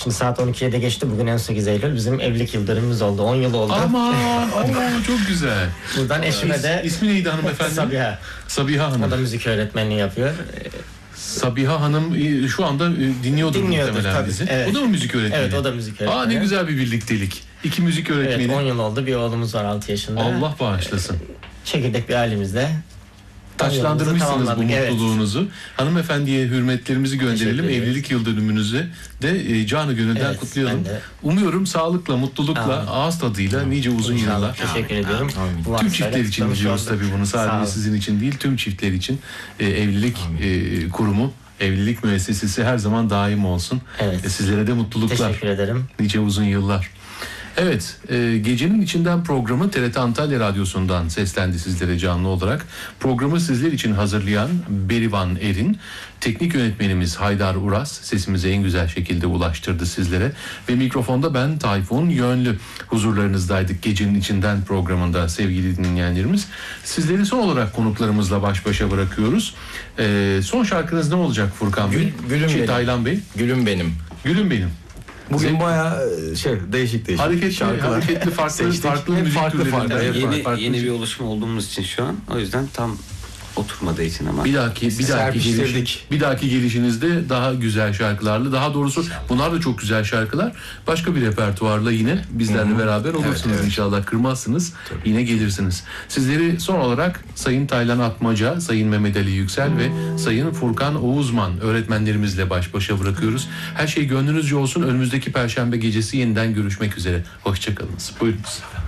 Şimdi saat 12'ye geçti. Bugün 18 Eylül. Bizim evlilik yıl dönümümüz oldu. 10 yıl oldu. Aman çok güzel. Buradan eşime de... İsmi neydi hanımefendi? Sabiha. Sabiha Hanım. O da müzik öğretmenliği yapıyor. Sabiha Hanım şu anda dinliyordur muhtemelen tabii, bizi. evet. O da mı müzik öğretmeni? Evet, o da müzik öğretmeni. Aa, ne güzel bir birliktelik. İki müzik öğretmeni. Evet, 10 yıl oldu. Bir oğlumuz var 6 yaşında. Allah bağışlasın. Çekirdek bir ailemizde. Taçlandırmışsınız bu mutluluğunuzu. Evet. Hanımefendiye hürmetlerimizi gönderelim. Evlilik yıl dönümünüzü de canı gönülden kutlayalım. Umuyorum sağlıkla, mutlulukla, ağız tadıyla nice uzun yıllar. Teşekkür ediyorum. Tüm çiftler için diyoruz tabii bunu. Sadece sizin için değil, tüm çiftler için evlilik kurumu, evlilik müessesesi her zaman daim olsun. Evet. Sizlere de mutluluklar. Teşekkür ederim. Nice uzun yıllar. Evet, Gecenin İçinden programı TRT Antalya Radyosu'ndan seslendi sizlere canlı olarak. Programı sizler için hazırlayan Berivan Erin, teknik yönetmenimiz Haydar Uras sesimizi en güzel şekilde ulaştırdı sizlere. Ve mikrofonda ben Tayfun Yönlü huzurlarınızdaydık Gecenin İçinden programında sevgili dinleyenlerimiz. Sizleri son olarak konuklarımızla baş başa bırakıyoruz. Son şarkınız ne olacak Furkan Bey? Gülüm Taylan Bey. Gülüm benim. Gülüm benim. Bugün bayağı değişik hareketli farklı müzik türlerinden. Yeni bir oluşum olduğumuz için şu an. O yüzden tam oturmadığı için ama. Bir dahaki gelişinizde daha güzel şarkılarla, daha doğrusu bunlar da çok güzel şarkılar. Başka bir repertuarla yine bizlerle beraber olursunuz inşallah. Kırmazsınız. Tabii. Yine gelirsiniz. Sizleri son olarak Sayın Taylan Atmaca, Sayın Mehmet Ali Yüksel ve Sayın Furkan Oğuzman öğretmenlerimizle baş başa bırakıyoruz. Her şey gönlünüzce olsun. Önümüzdeki Perşembe gecesi yeniden görüşmek üzere. Hoşçakalınız. Buyurunuz.